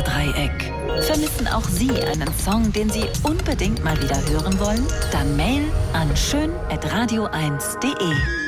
Musikdreieck. Vermissen auch Sie einen Song, den Sie unbedingt mal wieder hören wollen? Dann Mail an schön@radio1.de.